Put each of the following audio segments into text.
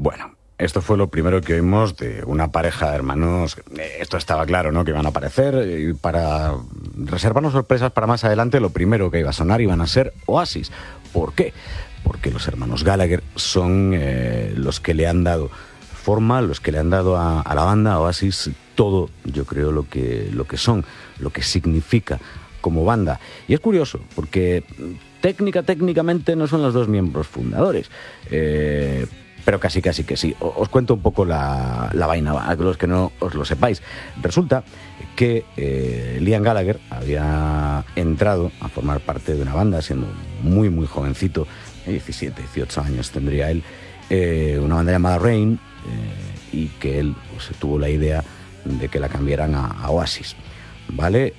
Bueno, esto fue lo primero que oímos de una pareja de hermanos. Esto estaba claro, ¿no?, que iban a aparecer. Y para reservarnos sorpresas para más adelante, lo primero que iba a sonar iban a ser Oasis. ¿Por qué? Porque los hermanos Gallagher son los que le han dado forma, los que le han dado a la banda Oasis todo, yo creo, lo que son, lo que significa como banda. Y es curioso, porque técnicamente no son los dos miembros fundadores, pero casi que sí. Os cuento un poco la vaina, a los que no os lo sepáis. Resulta que Liam Gallagher había entrado a formar parte de una banda siendo muy jovencito, 17, 18 años tendría él, una banda llamada Rain, y que él pues, tuvo la idea de que la cambiaran a Oasis, ¿vale?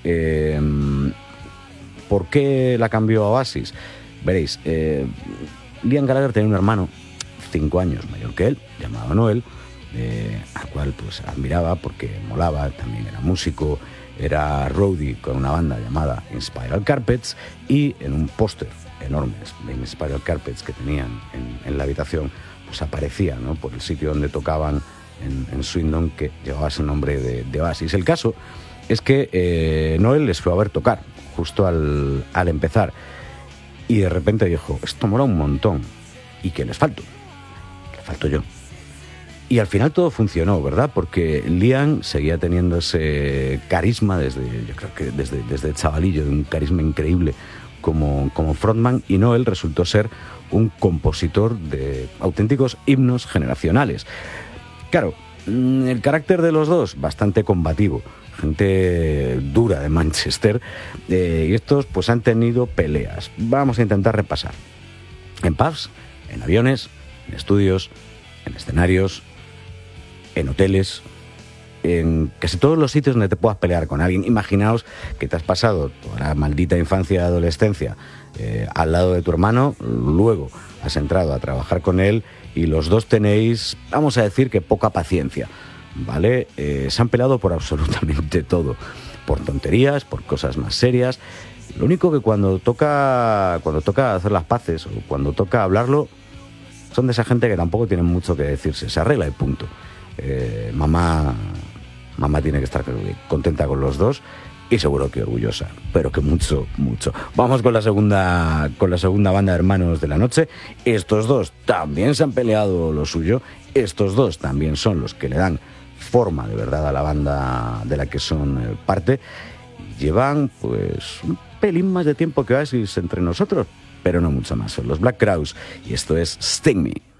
¿Por qué la cambió a Oasis? Veréis, Liam Gallagher tenía un hermano 5 años mayor que él, llamado Noel, al cual pues admiraba porque molaba, también era músico, era roadie con una banda llamada Inspiral Carpets, y en un póster enorme de Inspiral Carpets que tenían en la habitación, pues aparecía, ¿no?, por el sitio donde tocaban en Swindon, que llevaba ese nombre de Oasis. El caso es que Noel les fue a ver tocar justo al empezar, y de repente dijo: esto mola un montón, y que les falto yo. Y al final todo funcionó, ¿verdad? Porque Liam seguía teniendo ese carisma yo creo que desde chavalillo, de un carisma increíble como frontman, y Noel resultó ser un compositor de auténticos himnos generacionales. Claro, el carácter de los dos, bastante combativo, gente dura de Manchester, y estos pues han tenido peleas. Vamos a intentar repasar. En pubs, en aviones, en estudios, en escenarios, en hoteles, en casi todos los sitios donde te puedas pelear con alguien. Imaginaos que te has pasado toda la maldita infancia y adolescencia al lado de tu hermano, luego has entrado a trabajar con él y los dos tenéis, vamos a decir, que poca paciencia, ¿vale? Se han peleado por absolutamente todo, por tonterías, por cosas más serias. Lo único que cuando toca hacer las paces o cuando toca hablarlo, son de esa gente que tampoco tienen mucho que decirse, se arregla y punto. Mamá tiene que estar contenta con los dos y seguro que orgullosa, pero que mucho. Vamos con la segunda banda de hermanos de la noche. Estos dos también se han peleado lo suyo, estos dos también son los que le dan forma de verdad a la banda de la que son parte. Llevan pues un pelín más de tiempo que Oasis entre nosotros, pero no mucho más. Son los Black Crowes y esto es Sting Me.